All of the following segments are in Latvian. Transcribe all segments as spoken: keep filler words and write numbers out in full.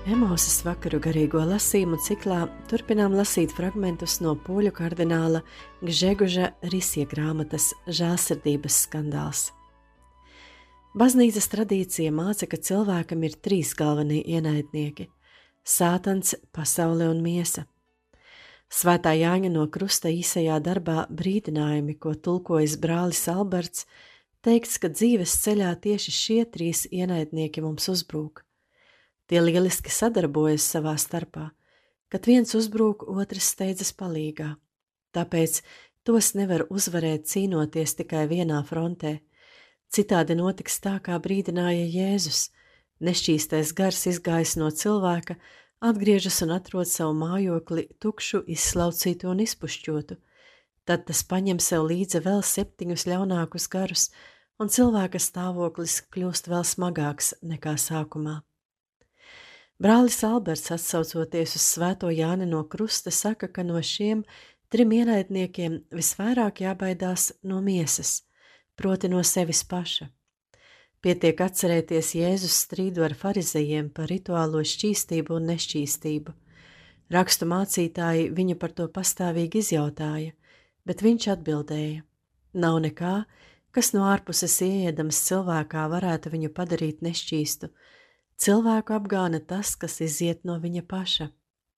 Emausas vakaru garīgo lasījumu ciklā turpinām lasīt fragmentus no poļu kardināla Gžegoža Risja grāmatas Žēlsirdības skandāls. Baznīcas tradīcija māca, ka cilvēkam ir trīs galvenie ienaidnieki – Sātans, pasaule un miesa. Svētā Jāņa no Krusta īsajā darbā Brīdinājumi, ko tulkojas brālis Alberts, teikts, ka dzīves ceļā tieši šie trīs ienaidnieki mums uzbrūk. Tie lieliski sadarbojas savā starpā, kad viens uzbrūk, otrs steidzas palīgā. Tāpēc tos nevar uzvarēt cīnoties tikai vienā frontē. Citādi notiks tā, kā brīdināja Jēzus. Nešķīstais gars izgājis no cilvēka, atgriežas un atrod savu mājokli tukšu, izslaucītu un izpušķotu. Tad tas paņem sev līdzi vēl septiņus ļaunākus garus, un cilvēka stāvoklis kļūst vēl smagāks nekā sākumā. Brālis Alberts, atsaucoties uz svēto Jāni no Krusta, saka, ka no šiem trim ienaidniekiem visvairāk jābaidās no miesas, proti no sevis paša. Pietiek atcerēties Jēzus strīdu ar farizejiem par rituālo šķīstību un nešķīstību. Rakstu mācītāji viņu par to pastāvīgi izjautāja, bet viņš atbildēja: nav nekā, kas no ārpuses ieedams cilvēkā varētu viņu padarīt nešķīstu. Cilvēku apgāna tas, kas iziet no viņa paša.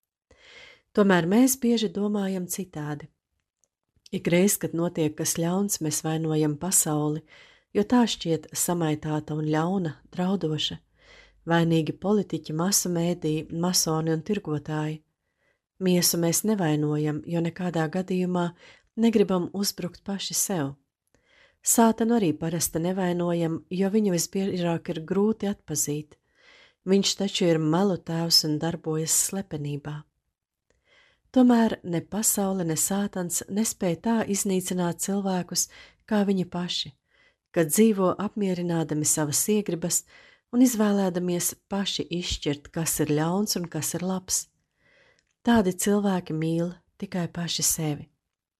Tomēr mēs bieži domājam citādi. Ikreiz, kad notiek kas ļauns, mēs vainojam pasauli, jo tā šķiet samaitāta un ļauna, draudoša. Vainīgi politiķi, masu mēdī, masoni un tirgotāji. Miesu mēs nevainojam, jo nekādā gadījumā negribam uzbrukt paši sev. Sātanu arī parasti nevainojam, jo viņu visbiežāk ir grūti atpazīt. Viņš taču ir melu tēvs un darbojas slepenībā. Tomēr ne pasaule, ne Sātans nespēja tā iznīcināt cilvēkus kā viņi paši, kad dzīvo apmierinādami savas iegribas un izvēlēdamies paši izšķirt, kas ir ļauns un kas ir labs. Tādi cilvēki mīl tikai paši sevi.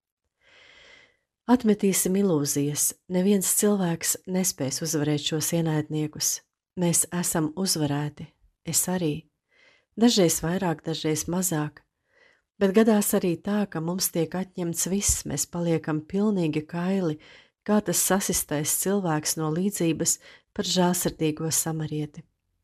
Atmetīsim ilūzijas, neviens cilvēks nespēs uzvarēt šos ienaidniekus. Mēs esam uzvarēti, es arī. Dažreiz vairāk, dažreiz mazāk. Bet gadās arī tā, ka mums tiek atņemts viss, mēs paliekam pilnīgi kaili, kā tas sasistais cilvēks no līdzības par žēlsirdīgo samarieti.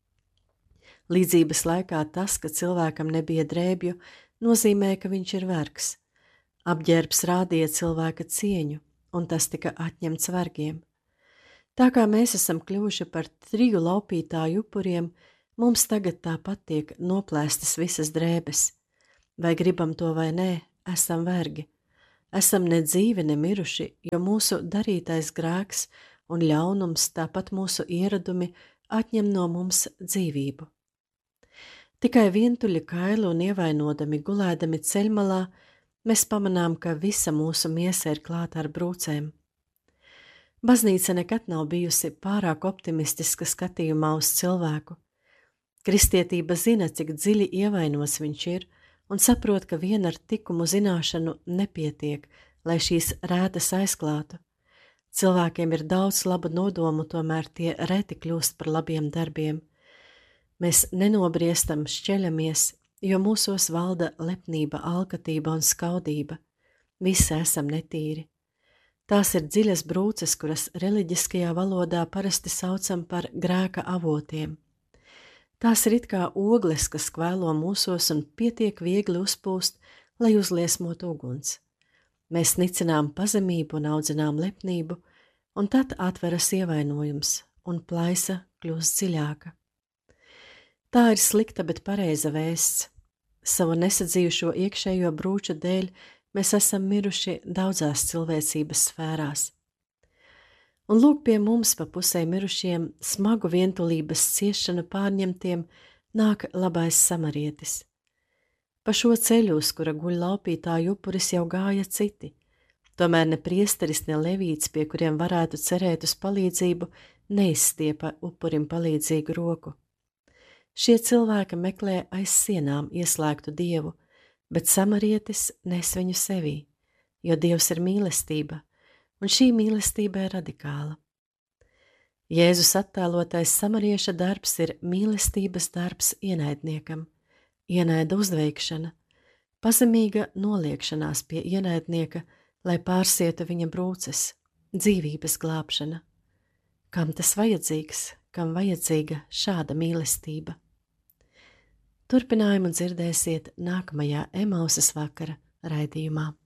Līdzības laikā tas, ka cilvēkam nebija drēbju, nozīmē, ka viņš ir vergs. Apģērbs rādīja cilvēka cieņu, un tas tika atņemts vergiem. Tā kā mēs esam kļuvuši par triju laupītāju upuriem, mums tagad tāpat tiek noplēstas visas drēbes. Vai gribam to vai nē, esam vergi. Esam ne dzīvi, ne miruši, jo mūsu darītais grēks un ļaunums, tāpat mūsu ieradumi, atņem no mums dzīvību. Tikai vientuļi kaili un ievainodami gulēdami ceļmalā, mēs pamanām, ka visa mūsu miesa ir klāta ar brūcēm. Baznīca nekad nav bijusi pārāk optimistiska skatījumā uz cilvēku. Kristietība zina, cik dziļi ievainots viņš ir, un saprot, ka vien ar tikumu zināšanu nepietiek, lai šīs rētas aizklātu. Cilvēkiem ir daudz labu nodomu, tomēr tie reti kļūst par labiem darbiem. Mēs nenobriestam, šķeļamies, jo mūsos valda lepnība, alkatība un skaudība. Visi esam netīri. Tās ir dziļas brūces, kuras reliģiskajā valodā parasti saucam par grēka avotiem. Tās ir it kā ogles, kas kvēlo mūsos un pietiek viegli uzpūst, lai uzliesmot uguns. Mēs nicinām pazemību un audzinām lepnību, un tad atveras ievainojums, un plaisa kļūst dziļāka. Tā ir slikta, bet pareiza vēsts. Savu nesadzījušo iekšējo brūču dēļ mēs esam miruši daudzās cilvēcības sfērās. Un lūk pie mums pa pusē mirušiem, smagu vientulības ciešanu pārņemtiem, nāk labais samarietis. Pa šo ceļu, uz kura guļ laupītāju upuris, jau gāja citi. Tomēr ne priesteris, ne levīts, pie kuriem varētu cerēt uz palīdzību, neizstiepa upurim palīdzīgu roku. Šie cilvēki meklē aiz sienām ieslēgtu dievu, bet samarietis nes viņu sevī, jo Dievs ir mīlestība, un šī mīlestība ir radikāla. Jēzus attēlotais samarieša darbs ir mīlestības darbs ienaidniekam, ienaida uzveikšana, pazemīga noliekšanās pie ienaidnieka, lai pārsietu viņa brūces, dzīvības glābšana. Kam tas vajadzīgs, kam vajadzīga šāda mīlestība? Turpinājumu dzirdēsiet nākamajā Emausas vakara raidījumā.